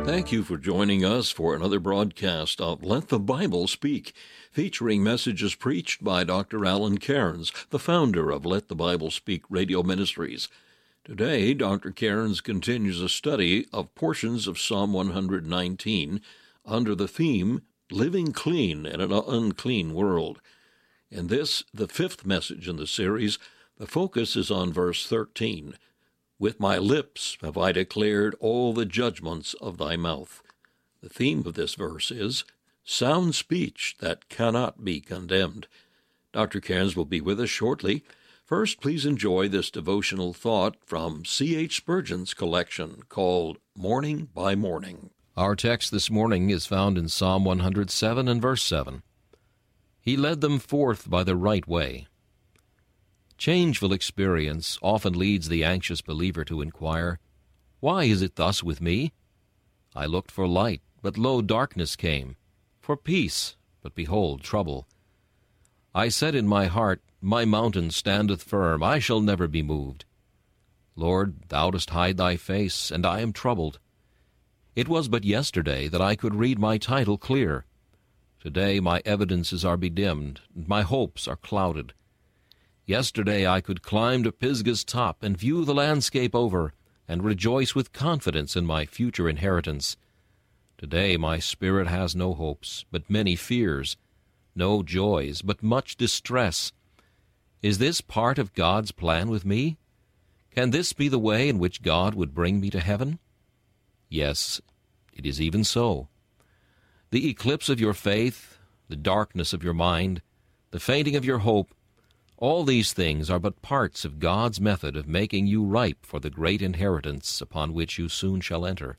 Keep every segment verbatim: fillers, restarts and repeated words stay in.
Thank you for joining us for another broadcast of Let the Bible Speak, featuring messages preached by Doctor Alan Cairns, the founder of Let the Bible Speak Radio Ministries. Today, Doctor Cairns continues a study of portions of Psalm one hundred nineteen under the theme, Living Clean in an Unclean World. In this, the fifth message in the series, the focus is on verse thirteen. With my lips have I declared all the judgments of thy mouth. The theme of this verse is sound speech that cannot be condemned. Doctor Cairns will be with us shortly. First, please enjoy this devotional thought from C H Spurgeon's collection called Morning by Morning. Our text this morning is found in Psalm one hundred seven and verse seven. He led them forth by the right way. Changeful experience often leads the anxious believer to inquire, why is it thus with me? I looked for light, but lo, darkness came, for peace, but behold, trouble. I said in my heart, my mountain standeth firm, I shall never be moved. Lord, thou dost hide thy face, and I am troubled. It was but yesterday that I could read my title clear. Today my evidences are bedimmed, and my hopes are clouded. Yesterday I could climb to Pisgah's top and view the landscape over, and rejoice with confidence in my future inheritance. Today my spirit has no hopes, but many fears, no joys, but much distress. Is this part of God's plan with me? Can this be the way in which God would bring me to heaven? Yes, it is even so. The eclipse of your faith, the darkness of your mind, the fainting of your hope, all these things are but parts of God's method of making you ripe for the great inheritance upon which you soon shall enter.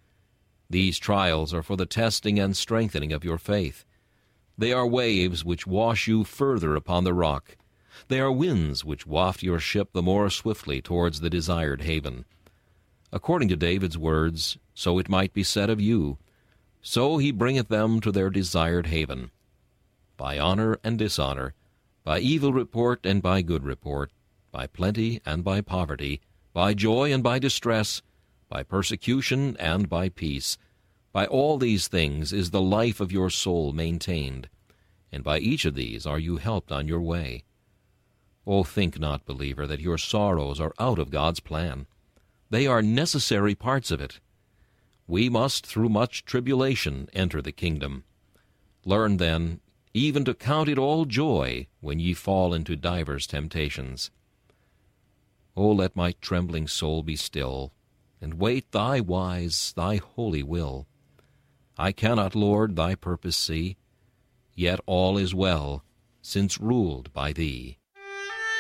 These trials are for the testing and strengthening of your faith. They are waves which wash you further upon the rock. They are winds which waft your ship the more swiftly towards the desired haven. According to David's words, so it might be said of you, so he bringeth them to their desired haven. By honor and dishonor, by evil report and by good report, by plenty and by poverty, by joy and by distress, by persecution and by peace, by all these things is the life of your soul maintained, and by each of these are you helped on your way. O think not, believer, that your sorrows are out of God's plan. They are necessary parts of it. We must, through much tribulation, enter the kingdom. Learn, then, even to count it all joy when ye fall into divers temptations. O let my trembling soul be still, and wait thy wise, thy holy will. I cannot, Lord, thy purpose see, yet all is well, since ruled by thee.